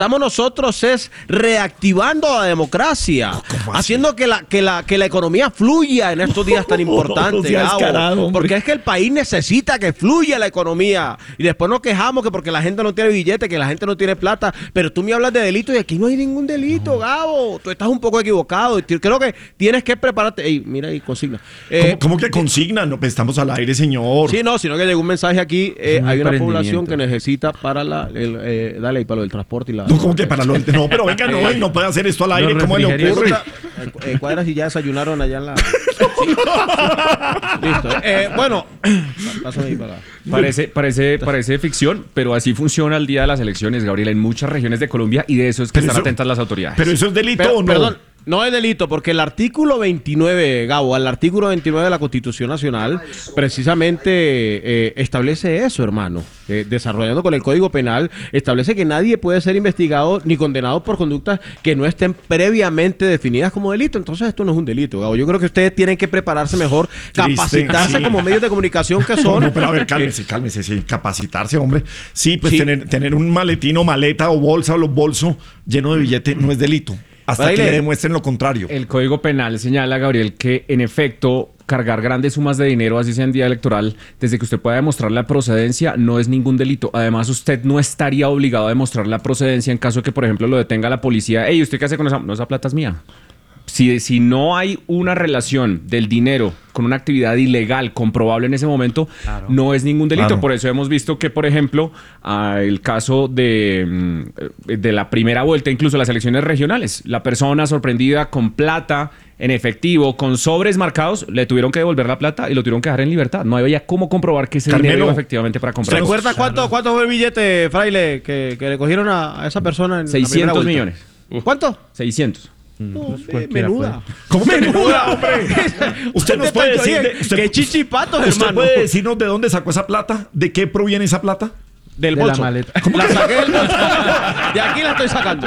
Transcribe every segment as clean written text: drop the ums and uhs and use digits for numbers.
Estamos nosotros es reactivando la democracia, haciendo que la economía fluya en estos días tan importantes, Gabo, porque es que el país necesita que fluya la economía y después nos quejamos que porque la gente no tiene billete, que la gente no tiene plata, pero tú me hablas de delito y aquí no hay ningún delito, Gabo, tú estás un poco equivocado y creo que tienes que prepararte. Ey, mira ahí, consigna. ¿Cómo que consigna? No, pues estamos al aire, señor. Sí, no, sino que llegó un mensaje aquí, hay una población que necesita para dale ahí para lo del transporte y la... No, ¿cómo que para lo del... No, pero venga, no puede hacer esto al aire, ¿cómo le ocurre? Cuadras y ya desayunaron allá en la... Listo. Bueno, pásame ahí para... Parece ficción, pero así funciona el día de las elecciones, Gabriel, en muchas regiones de Colombia y de eso es que están atentas las autoridades. ¿Pero eso es delito o no? Perdón. No es delito, porque el artículo 29, Gabo, el artículo 29 de la Constitución Nacional, precisamente establece eso, hermano. Desarrollando con el Código Penal, establece que nadie puede ser investigado ni condenado por conductas que no estén previamente definidas como delito. Entonces esto no es un delito, Gabo. Yo creo que ustedes tienen que prepararse mejor, capacitarse como medios de comunicación que son. No, pero a ver, cálmese, sí, capacitarse, hombre. Sí, pues sí. Tener un maletín o maleta o bolsa o bolso lleno de billete no es delito. Hasta que le demuestren lo contrario. El Código Penal señala, Gabriel, que en efecto cargar grandes sumas de dinero, así sea en día electoral, desde que usted pueda demostrar la procedencia, no es ningún delito. Además, usted no estaría obligado a demostrar la procedencia en caso de que, por ejemplo, lo detenga la policía. Ey, ¿usted qué hace con esa? No, esa plata es mía. Si no hay una relación del dinero con una actividad ilegal comprobable en ese momento, claro, no es ningún delito. Claro. Por eso hemos visto que, por ejemplo, el caso de la primera vuelta, incluso las elecciones regionales, la persona sorprendida con plata en efectivo, con sobres marcados, le tuvieron que devolver la plata y lo tuvieron que dejar en libertad. No había cómo comprobar que ese dinero iba efectivamente para comprar. ¿Recuerda cuánto fue el billete, Fraile, que le cogieron a esa persona en 600 millones. ¿Cuánto? 600. No, menuda. ¿Cómo menuda, hombre? Usted nos puede decir... ¡Qué chichipatos, hermano! ¿Usted puede decirnos de dónde sacó esa plata? ¿De qué proviene esa plata? Del bolso. La maleta. ¿Cómo? La saqué del bolso. De aquí la estoy sacando.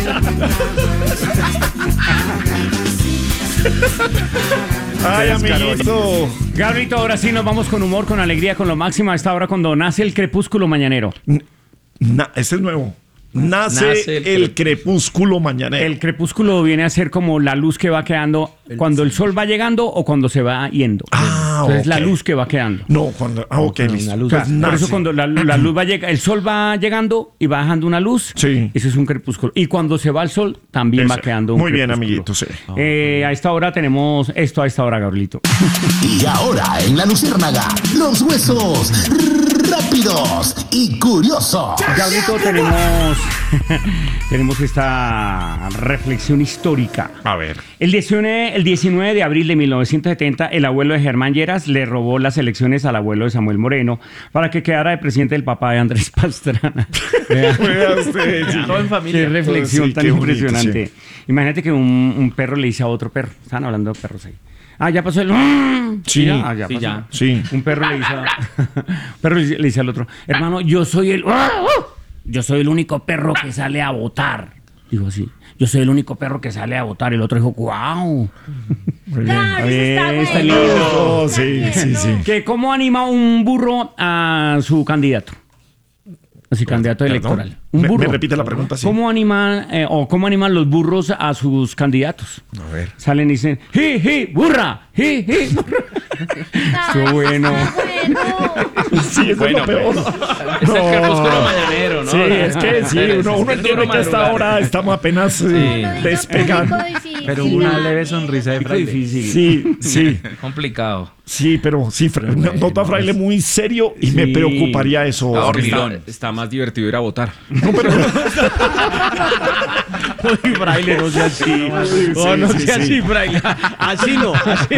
Ay, amiguito. Gabrielito, ahora sí nos vamos con humor, con alegría, con lo máximo a esta hora cuando nace el crepúsculo mañanero. Ese es nuevo. Nace el crepúsculo mañanero. El crepúsculo viene a ser como la luz que va quedando cuando el sol va llegando o cuando se va yendo. Entonces, okay, la luz que va quedando. No, cuando... ok, listo. Luz, pues por eso cuando la luz va llegando, el sol va llegando y va dejando una luz, sí, eso es un crepúsculo. Y cuando se va el sol, también va quedando un muy crepúsculo. Bien, amiguito, sí. A esta hora tenemos esto, Gabrielito. Y ahora, en La Luciérnaga, los huesos rápidos y curiosos. Gabrielito, tenemos esta reflexión histórica. A ver. El 19 de abril de 1970, el abuelo de Germán Lleras le robó las elecciones al abuelo de Samuel Moreno para que quedara de presidente del papá de Andrés Pastrana. Todo en familia. Qué reflexión tan impresionante. Sí. Imagínate que un perro le dice a otro perro. Estaban hablando de perros ahí. Ya pasó el... Sí, ya pasó. Ya. Sí. Un perro le dice al otro, hermano, yo soy el único perro que sale a votar. Dijo así, yo soy el único perro que sale a votar. Y el otro dijo, ¡guau! Claro, está lindo. Sí. Que ¿cómo anima un burro a su candidato? A su candidato electoral. Un burro. Me repite la pregunta, sí. ¿Cómo animan los burros a sus candidatos? A ver. Salen y dicen, ¡ji, burra! ¡Ji, burra! Estuvo bueno. Sí, es bueno, lo peor. Es el crepúsculo mañanero, ¿no? Sí, es que sí, uno entiende que hasta ahora estamos apenas despegando. Pero una leve sonrisa de Fraile. Difícil. Sí. Complicado. Sí, pero sí, nota a Fraile muy serio y me preocuparía eso. Está más divertido ir a votar. No, pero... Uy, Fraile, no sea así. No sea así, Fraile. Así no.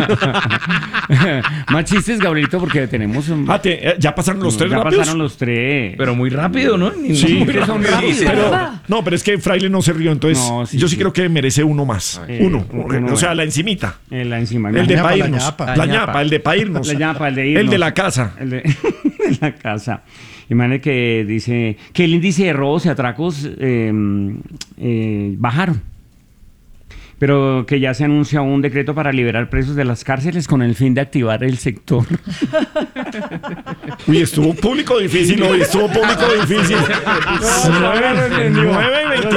Más chistes, Gabrielito, porque tenemos... ya pasaron los tres rápidos. Ya pasaron los tres. Pero muy rápido, ¿no? Sí, son rápidos. Pero es que Fraile no se rió, entonces yo sí creo que merece uno más. Uno. O sea, la encimita. La encima. El de pa' irnos. La ñapa, el de pa' irnos. La ñapa, el de irnos. El de la casa. El de la casa. Imagínate que dice que el índice de robos y atracos bajaron. pero que ya se anuncia un decreto para liberar presos de las cárceles con el fin de activar el sector. Uy, estuvo público difícil hoy, estuvo público difícil. 9:20.